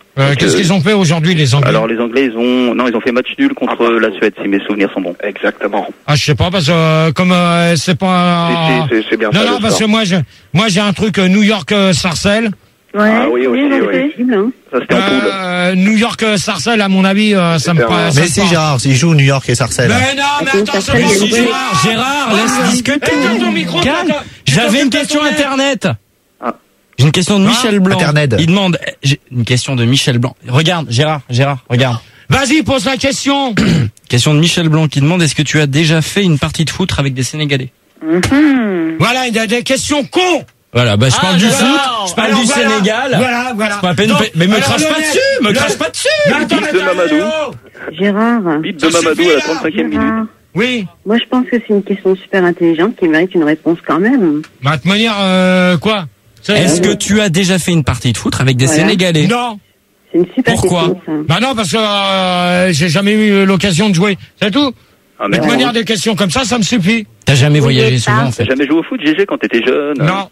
Qu'est-ce qu'ils ont fait aujourd'hui, les Anglais? Alors les Anglais, ils ont fait match nul contre la Suède, si mes souvenirs sont bons. Exactement. Ah, je sais pas, parce que comme c'est pas. C'est bien ça. Non, parce que moi j'ai un truc New York Sarcelles. Ouais. Ah oui, aussi, oui. Ça c'était en poule. New York Sarcelles, à mon avis, ça me passe. Mais si, Gérard, s'il joue New York et Sarcelles. Mais non, mais attends, c'est Gérard, laisse discuter. Calme. J'avais une question internet. J'ai une question de Michel Blanc. Internet. Il demande, j'ai une question de Michel Blanc. Regarde, Gérard, regarde. Vas-y, pose la question. Question de Michel Blanc qui demande, est-ce que tu as déjà fait une partie de foot avec des Sénégalais? Voilà, il y a des questions cons. Voilà, je parle du foot, je parle du Sénégal. Voilà. C'est pas la peine, mais me crache pas dessus, Bip de Mamadou. Gérard. Bip de Mamadou à la 35e minute. Oui. Moi, je pense que c'est une question super intelligente qui mérite une réponse quand même. Bah, de toute manière, quoi? Est-ce que tu as déjà fait une partie de foot avec des Sénégalais? Non. C'est une super Pourquoi question, ça. Bah non, parce que j'ai jamais eu l'occasion de jouer. C'est tout. De toute manière, des questions comme ça me suffit. T'as jamais voyagé souvent, en fait? T'as jamais joué au foot, GG, quand t'étais jeune? Non.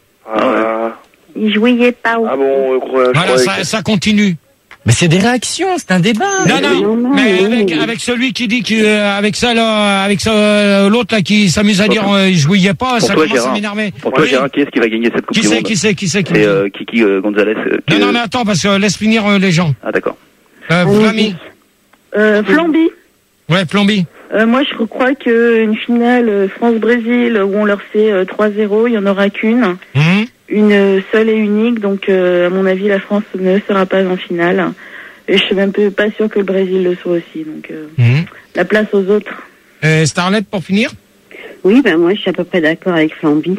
Il jouait pas au Ah bon, Voilà, ça continue. Mais c'est des réactions, c'est un débat. Non, mais avec celui qui dit avec l'autre là qui s'amuse à dire il jouait pas, ça commence à m'énerver. Pour toi, Gérard, qui est-ce qui va gagner cette Coupe du Monde? Qui c'est C'est Kiki Gonzalez. Non, mais attends, parce que laisse finir les gens. Ah, d'accord. Flammy. Flamby. Ouais, Flamby. Moi, je crois qu'une finale France-Brésil où on leur fait 3-0, il y en aura qu'une. Une seule et unique, donc à mon avis, la France ne sera pas en finale. Et je suis même pas sûr que le Brésil le soit aussi, donc la place aux autres. Starlet, pour finir? Oui, moi je suis à peu près d'accord avec Flamby.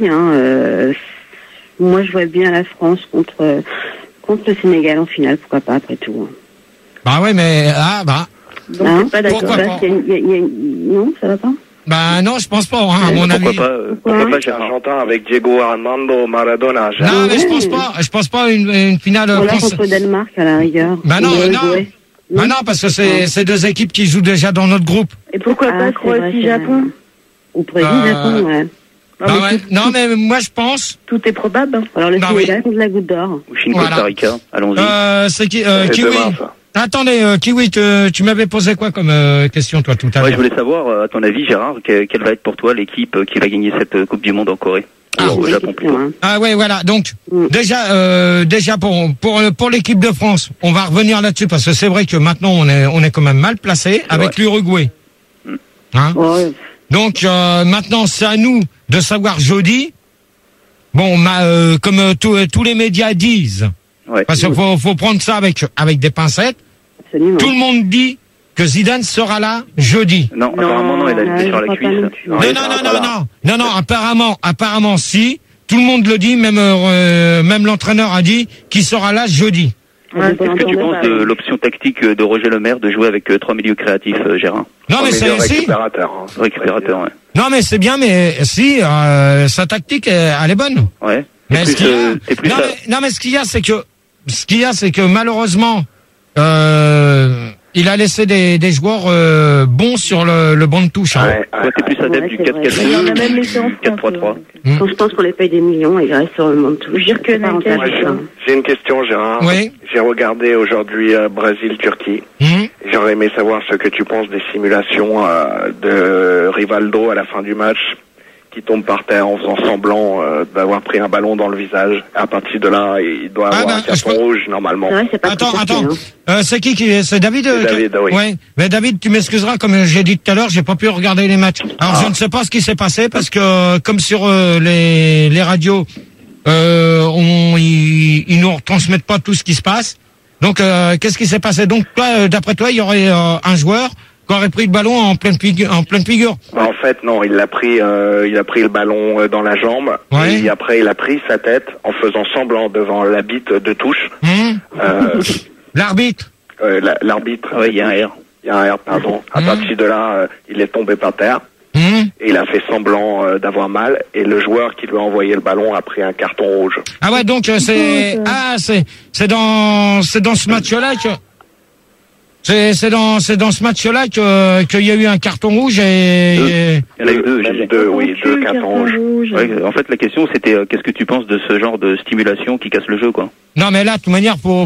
Moi je vois bien la France contre le Sénégal en finale, pourquoi pas après tout. Bah ouais, mais Donc t'es pas d'accord. Pourquoi pas? Non, ça va pas? Bah non, je pense pas, à mon avis. Pourquoi pas j'ai Argentin avec Diego Armando Maradona? Non, mais je pense pas une finale contre le Danemark à la rigueur. Bah non. Bah non, parce que c'est deux équipes qui jouent déjà dans notre groupe. Et pourquoi pas Croatie-Japon? Ou Brésil-Japon, ouais. Non, mais moi je pense. Tout est probable. Alors le Sénégal contre la Goutte d'Or. Ou Chine-Costa Rica, allons-y. C'est qui Kiwi. Attendez, Kiwi, tu m'avais posé quoi comme question, toi, tout à l'heure? Ouais, je voulais savoir, à ton avis, Gérard, quelle va être pour toi l'équipe qui va gagner cette Coupe du Monde en Corée? Au Japon, plutôt. Ah ouais, voilà. Donc, déjà pour l'équipe de France, on va revenir là-dessus, parce que c'est vrai que maintenant, on est quand même mal placé avec l'Uruguay. Hein? Ouais. Donc, maintenant, c'est à nous de savoir jeudi. Bon, comme tous les médias disent, parce qu'il faut prendre ça avec des pincettes. Absolument. Tout le monde dit que Zidane sera là jeudi. Non, apparemment non, il a été sur la cuisse. Non, apparemment si. Tout le monde le dit, même l'entraîneur a dit qu'il sera là jeudi. Qu'est-ce que tu penses de l'option tactique de Roger Lemaire de jouer avec 3 milieux créatifs, Gérard? Non, mais c'est récupérateur. Récupérateur, ouais. Non, mais c'est bien, mais si, sa tactique, elle est bonne. Ouais. Mais ce qu'il y a, c'est que malheureusement, il a laissé des joueurs bons sur le banc de touche. Toi, t'es plus adepte du 4-4-2, 4-3-3. Je pense qu'on les paye des millions et il reste sur le banc de touche. J'ai une question, Gérard. Oui. J'ai regardé aujourd'hui Brésil-Turquie. J'aurais aimé savoir ce que tu penses des simulations de Rivaldo à la fin du match, qui tombe par terre en faisant semblant d'avoir pris un ballon dans le visage. À partir de là, il doit avoir un carton rouge normalement. Ouais, attends. C'est c'est David? C'est David, oui. Ouais. Mais David, tu m'excuseras, comme j'ai dit tout à l'heure, j'ai pas pu regarder les matchs. Alors je ne sais pas ce qui s'est passé parce que comme sur les radios, ils nous retransmettent pas tout ce qui se passe. Donc qu'est-ce qui s'est passé? Donc toi, d'après toi, il y aurait un joueur qui aurait pris le ballon en pleine figure. En fait, non, il a pris le ballon dans la jambe, et après il a pris sa tête en faisant semblant devant la bite de touche. L'arbitre. L'arbitre. Il y a un R, pardon. À partir de là, il est tombé par terre. Et il a fait semblant d'avoir mal, et le joueur qui lui a envoyé le ballon a pris un carton rouge. Ah ouais, donc c'est dans ce match-là que c'est dans ce match-là qu'il y a eu un carton rouge et il y en a eu deux cartons rouges. Ouais, en fait, la question c'était qu'est-ce que tu penses de ce genre de stimulation qui casse le jeu, quoi? Non, mais là, de toute manière,